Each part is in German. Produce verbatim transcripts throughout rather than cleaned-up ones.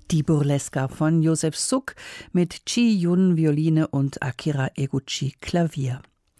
Die Burleska von Josef Suk mit Chi-Yun Violine und Akira Eguchi Klavier.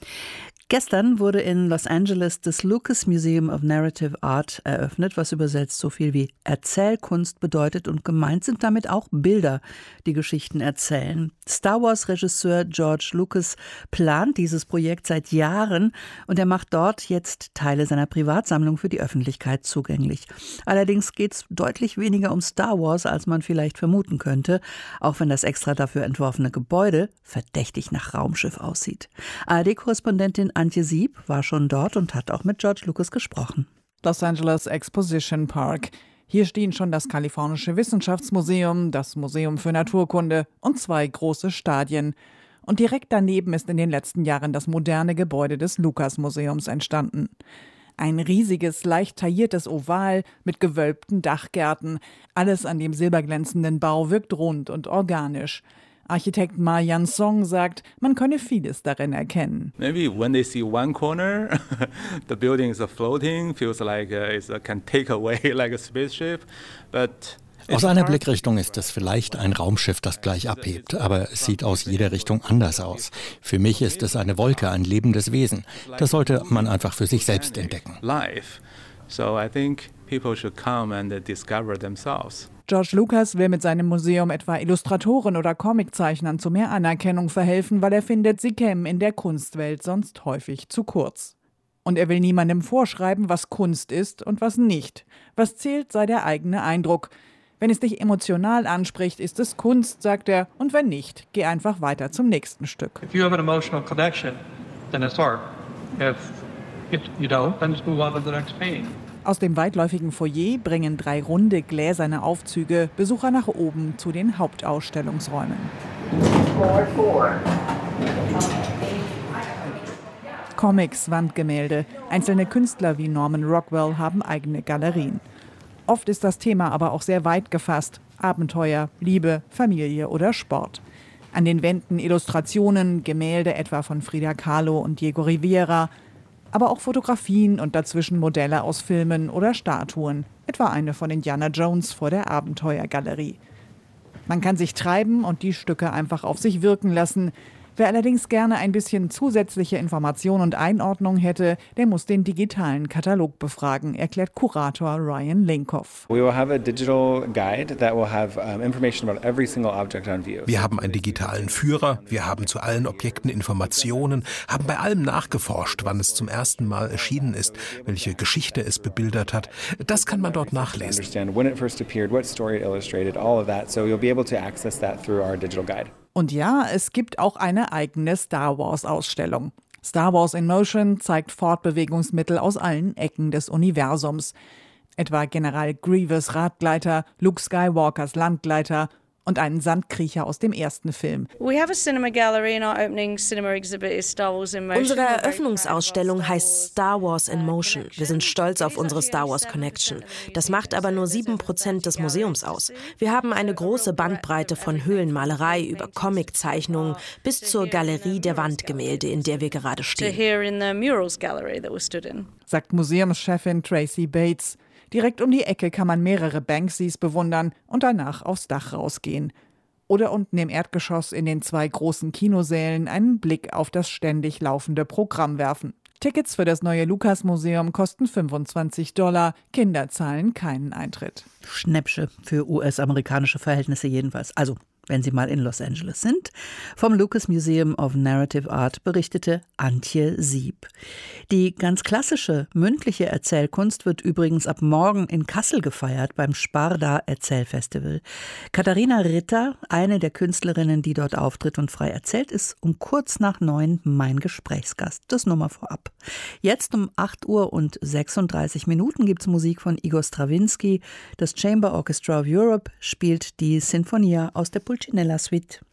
Gestern wurde in Los Angeles das Lucas Museum of Narrative Art eröffnet, was übersetzt so viel wie Erzählkunst bedeutet, und gemeint sind damit auch Bilder, die Geschichten erzählen. Star Wars-Regisseur George Lucas plant dieses Projekt seit Jahren und er macht dort jetzt Teile seiner Privatsammlung für die Öffentlichkeit zugänglich. Allerdings geht es deutlich weniger um Star Wars, als man vielleicht vermuten könnte, auch wenn das extra dafür entworfene Gebäude verdächtig nach Raumschiff aussieht. A R D-Korrespondentin Antje Sieb war schon dort und hat auch mit George Lucas gesprochen. Los Angeles Exposition Park. Hier stehen schon das Kalifornische Wissenschaftsmuseum, das Museum für Naturkunde und zwei große Stadien. Und direkt daneben ist in den letzten Jahren das moderne Gebäude des Lucas-Museums entstanden. Ein riesiges, leicht tailliertes Oval mit gewölbten Dachgärten. Alles an dem silberglänzenden Bau wirkt rund und organisch. Architekt Ma Yan-song sagt, man könne vieles darin erkennen. Maybe when they see one corner, the building is floating, feels like it can take away like a spaceship, but aus einer Blickrichtung ist es vielleicht ein Raumschiff, das gleich abhebt, aber es sieht aus jeder Richtung anders aus. Für mich ist es eine Wolke, ein lebendes Wesen. Das sollte man einfach für sich selbst entdecken. So I think people should come and discover themselves. George Lucas will mit seinem Museum etwa Illustratoren oder Comiczeichnern zu mehr Anerkennung verhelfen, weil er findet, sie kämen in der Kunstwelt sonst häufig zu kurz. Und er will niemandem vorschreiben, was Kunst ist und was nicht. Was zählt, sei der eigene Eindruck. Wenn es dich emotional anspricht, ist es Kunst, sagt er, und wenn nicht, geh einfach weiter zum nächsten Stück. If you have an emotional connection, then it's art. If you don't, then just move on to the next painting. Aus dem weitläufigen Foyer bringen drei runde gläserne Aufzüge Besucher nach oben zu den Hauptausstellungsräumen. Comics, Wandgemälde, einzelne Künstler wie Norman Rockwell haben eigene Galerien. Oft ist das Thema aber auch sehr weit gefasst: Abenteuer, Liebe, Familie oder Sport. An den Wänden Illustrationen, Gemälde etwa von Frida Kahlo und Diego Rivera, aber auch Fotografien und dazwischen Modelle aus Filmen oder Statuen, etwa eine von Indiana Jones vor der Abenteuergalerie. Man kann sich treiben und die Stücke einfach auf sich wirken lassen. Wer allerdings gerne ein bisschen zusätzliche Information und Einordnung hätte, der muss den digitalen Katalog befragen, erklärt Kurator Ryan Linkoff. Wir haben einen digitalen Führer, wir haben zu allen Objekten Informationen, haben bei allem nachgeforscht, wann es zum ersten Mal erschienen ist, welche Geschichte es bebildert hat. Das kann man dort nachlesen. Und ja, es gibt auch eine eigene Star Wars-Ausstellung. Star Wars in Motion zeigt Fortbewegungsmittel aus allen Ecken des Universums. Etwa General Grievous Radgleiter, Luke Skywalkers Landgleiter und einen Sandkriecher aus dem ersten Film. Unsere Eröffnungsausstellung heißt Star Wars in Motion. Wir sind stolz auf unsere Star Wars Connection. Das macht aber nur sieben Prozent des Museums aus. Wir haben eine große Bandbreite von Höhlenmalerei über Comiczeichnungen bis zur Galerie der Wandgemälde, in der wir gerade stehen, sagt Museumschefin Tracy Bates. Direkt um die Ecke kann man mehrere Banksys bewundern und danach aufs Dach rausgehen. Oder unten im Erdgeschoss in den zwei großen Kinosälen einen Blick auf das ständig laufende Programm werfen. Tickets für das neue Lucas-Museum kosten fünfundzwanzig Dollar. Kinder zahlen keinen Eintritt. Schnäppsche für U S-amerikanische Verhältnisse jedenfalls. Also, wenn Sie mal in Los Angeles sind. Vom Lucas Museum of Narrative Art berichtete Antje Sieb. Die ganz klassische mündliche Erzählkunst wird übrigens ab morgen in Kassel gefeiert beim Sparda Erzählfestival. Katharina Ritter, eine der Künstlerinnen, die dort auftritt und frei erzählt, ist um kurz nach neun mein Gesprächsgast. Das nur mal vorab. Jetzt um acht Uhr und sechsunddreißig Minuten gibt es Musik von Igor Strawinski. Das Chamber Orchestra of Europe spielt die Sinfonia aus der Pulcinella Suite.